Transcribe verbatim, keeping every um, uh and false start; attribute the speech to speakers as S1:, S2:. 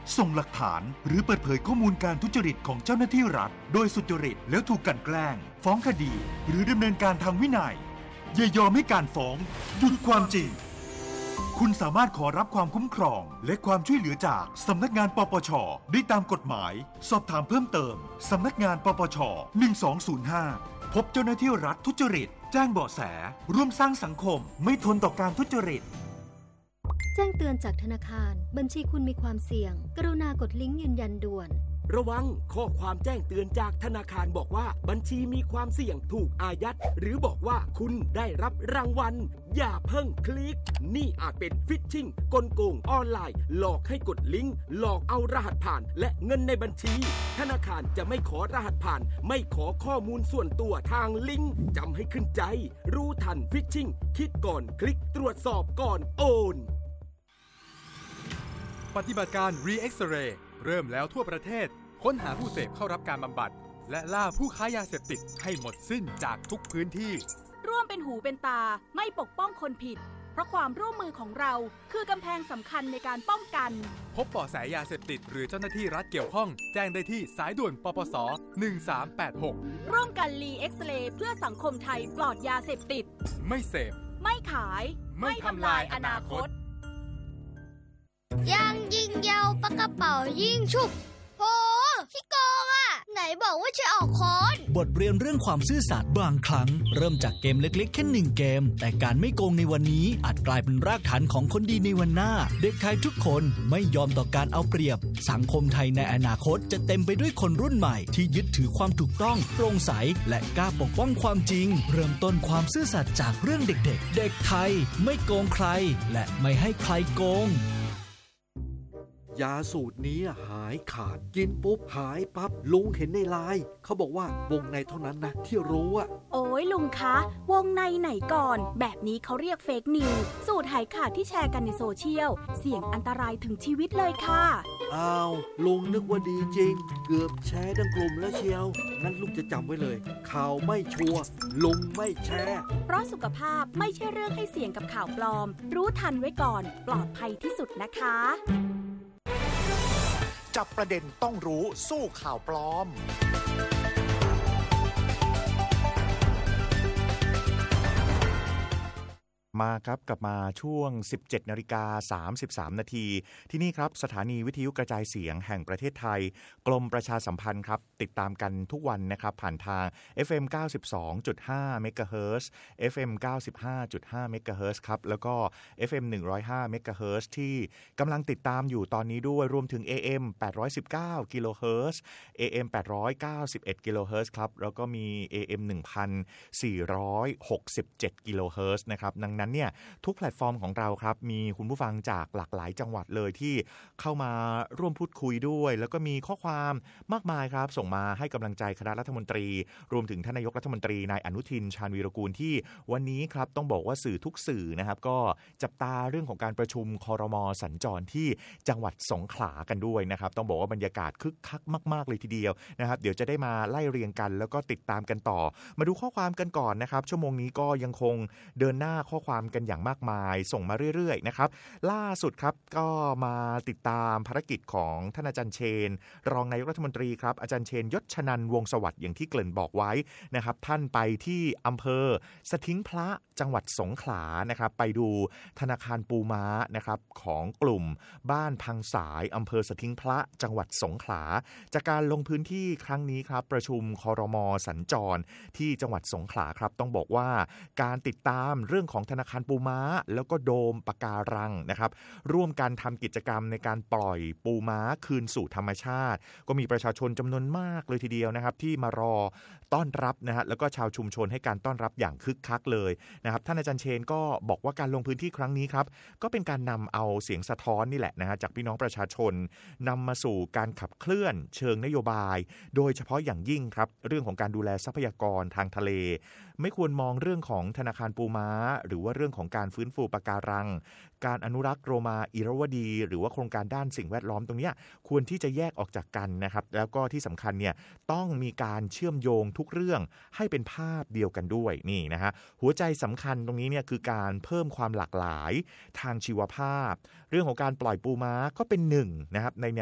S1: ส่งหลักฐานหรือเปิดเผยข้อมูลการทุจริตของเจ้าหน้าที่รัฐโดยสุจริตแล้วถูกกลั่นแกล้งฟ้องคดีหรือดำเนินการทางวินัยอย่ายอมให้การฟ้องหยุดความจริงคุณสามารถขอรับความคุ้มครองและความช่วยเหลือจากสำนักงานปปช.ได้ตามกฎหมายสอบถามเพิ่มเติมสำนักงานปปช.หนึ่งสองศูนย์ห้าพบเจ้าหน้าที่รัฐทุจริตแจ้งเบาะแสร่วมสร้างสังคมไม่ทนต่อการทุจริต
S2: แจ้งเตือนจากธนาคารบัญชีคุณมีความเสี่ยงกรุณากดลิงก์ยืนยันด่วน
S3: ระวังข้อความแจ้งเตือนจากธนาคารบอกว่าบัญชีมีความเสี่ยงถูกอายัดหรือบอกว่าคุณได้รับรางวัลอย่าเพิ่งคลิกนี่อาจเป็นฟิชชิงกลโกงออนไลน์หลอกให้กดลิงก์หลอกเอารหัสผ่านและเงินในบัญชีธนาคารจะไม่ขอรหัสผ่านไม่ขอข้อมูลส่วนตัวทางลิงก์จำให้ขึ้นใจรู้ทันฟิชชิงคิดก่อนคลิกตรวจสอบก่อนโอน
S4: ปฏิบัติการ Re-X-Ray เริ่มแล้วทั่วประเทศค้นหาผู้เสพเข้ารับการบำบัดและล่าผู้ค้ายาเสพติดให้หมดสิ้นจากทุกพื้นที่
S5: ร่วมเป็นหูเป็นตาไม่ปกป้องคนผิดเพราะความร่วมมือของเราคือกำแพงสำคัญในการป้องกัน
S4: พบเบาะแสยาเสพติดหรือเจ้าหน้าที่รัฐเกี่ยวข้องแจ้งได้ที่สายด่วนปปสหนึ่งสามแปดหก
S5: ร่วมกัน Re-X-Ray เพื่อสังคมไทยปลอดยาเสพติด
S4: ไม่เสพ
S5: ไม่ขายไม่ทำลายอนาคต
S6: ยางยิงยาวปากกระเป๋ายิงฉุบโหขี้โกงอ่ะไหนบอกว่าจะออกค้อน
S7: บทเรียนเรื่องความซื่อสัตย์บางครั้งเริ่มจากเกมเล็กๆแค่หนึ่งเกมแต่การไม่โกงในวันนี้อาจกลายเป็นรากฐานของคนดีในวันหน้าเด็กไทยทุกคนไม่ยอมต่อการเอาเปรียบสังคมไทยในอนาคตจะเต็มไปด้วยคนรุ่นใหม่ที่ยึดถือความถูกต้องโปร่งใสและกล้าปกป้องความจริงเริ่มต้นความซื่อสัตย์จากเรื่องเด็กๆเด็กไทยไม่โกงใครและไม่ให้ใครโกง
S8: ยาสูตรนี้หายขาดกินปุ๊บหายปั๊บลุงเห็นในไลน์เขาบอกว่าวงในเท่านั้นนะที่รู้อะ
S5: โอ้ยลุงคะวงในไหนก่อนแบบนี้เขาเรียกเฟกนิวสูตรหายขาดที่แชร์กันในโซเชียลเสี่ยงอันตรายถึงชีวิตเลยค่ะ
S8: อ้าวลุงนึกว่าดีจริงเกือบแชร์ทั้งกลุ่มแล้วเชียวงั้นลุงจะจำไว้เลยข่าวไม่ชัวร์ลุงไม่แชร์
S5: เพราะสุขภาพไม่ใช่เรื่องให้เสี่ยงกับข่าวปลอมรู้ทันไว้ก่อนปลอดภัยที่สุดนะคะ
S9: จับประเด็นต้องรู้สู้ข่าวปลอม
S10: มาครับกลับมาช่วง สิบเจ็ดนาฬิกาสามสิบสามนาทีที่นี่ครับสถานีวิทยุกระจายเสียงแห่งประเทศไทยกรมประชาสัมพันธ์ครับติดตามกันทุกวันนะครับผ่านทาง เอฟ เอ็ม เก้าสิบสองจุดห้า เมกะเฮิรตซ์ เอฟ เอ็ม เก้าสิบห้าจุดห้า เมกะเฮิรตซ์ครับแล้วก็ เอฟ เอ็ม หนึ่งร้อยห้า เมกะเฮิรตซ์ที่กำลังติดตามอยู่ตอนนี้ด้วยรวมถึง เอ เอ็ม แปดร้อยสิบเก้า กิโลเฮิรตซ์ เอ เอ็ม แปดร้อยเก้าสิบเอ็ด กิโลเฮิรตซ์ครับแล้วก็มี เอ เอ็ม หนึ่งพันสี่ร้อยหกสิบเจ็ด กิโลเฮิรตซ์นะครับดังนั้นเนี่ยทุกแพลตฟอร์มของเราครับมีคุณผู้ฟังจากหลากหลายจังหวัดเลยที่เข้ามาร่วมพูดคุยด้วยแล้วก็มีข้อความมากมายครับส่งมาให้กำลังใจคณะรัฐมนตรีรวมถึงท่านนายกรัฐมนตรีนายอนุทินชาญวีรกูลที่วันนี้ครับต้องบอกว่าสื่อทุกสื่อนะครับก็จับตาเรื่องของการประชุมครม.สัญจรที่จังหวัดสงขลากันด้วยนะครับต้องบอกว่าบรรยากาศคึกคักมากๆเลยทีเดียวนะครับเดี๋ยวจะได้มาไล่เรียงกันแล้วก็ติดตามกันต่อมาดูข้อความกันก่อนนะครับชั่วโมงนี้ก็ยังคงเดินหน้าข้อความกันอย่างมากมายส่งมาเรื่อยๆนะครับล่าสุดครับก็มาติดตามภารกิจของท่านอาจารย์เชนรองนายกรัฐมนตรีครับอาจารย์เชนยศชนันท์วงศ์สวัสดิ์อย่างที่เกริ่นบอกไว้นะครับท่านไปที่อำเภอสทิงพระจังหวัดสงขลานะครับไปดูธนาคารปูม้านะครับของกลุ่มบ้านพังสายอำเภอสทิงพระจังหวัดสงขลาจากการลงพื้นที่ครั้งนี้ครับประชุมครม.สัญจรที่จังหวัดสงขลาครับต้องบอกว่าการติดตามเรื่องของธนาคารปูม้าแล้วก็โดมปะการังนะครับร่วมกันทำกิจกรรมในการปล่อยปูม้าคืนสู่ธรรมชาติก็มีประชาชนจำนวนมากเลยทีเดียวนะครับที่มารอต้อนรับนะฮะแล้วก็ชาวชุมชนให้การต้อนรับอย่างคึกคักเลยนะครับท่านอาจารย์เชนก็บอกว่าการลงพื้นที่ครั้งนี้ครับก็เป็นการนำเอาเสียงสะท้อนนี่แหละนะฮะจากพี่น้องประชาชนนำมาสู่การขับเคลื่อนเชิงนโยบายโดยเฉพาะอย่างยิ่งครับเรื่องของการดูแลทรัพยากรทางทะเลไม่ควรมองเรื่องของธนาคารปูม้าหรือว่าเรื่องของการฟื้นฟูปะการังการอนุรักษ์โรมาอิรวดีหรือว่าโครงการด้านสิ่งแวดล้อมตรงนี้ควรที่จะแยกออกจากกันนะครับแล้วก็ที่สำคัญเนี่ยต้องมีการเชื่อมโยงทุกเรื่องให้เป็นภาพเดียวกันด้วยนี่นะฮะหัวใจสำคัญตรงนี้เนี่ยคือการเพิ่มความหลากหลายทางชีวภาพเรื่องของการปล่อยปูม้าก็เป็นหนึ่งนะครับในแนว